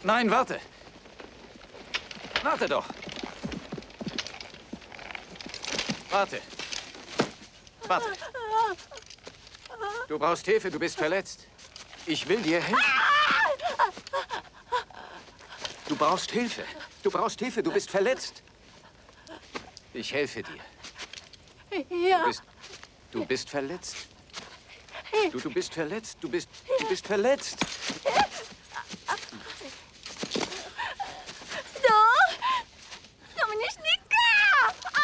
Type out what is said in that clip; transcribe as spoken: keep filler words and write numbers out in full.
Nein, warte. Warte doch. Warte. Warte. Du brauchst Hilfe, du bist verletzt. Ich will dir helfen. Du brauchst Hilfe. Du brauchst Hilfe, du bist verletzt. Ich helfe dir. Ja. Du bist, du bist verletzt. Du, du bist verletzt. Du bist, du bist verletzt.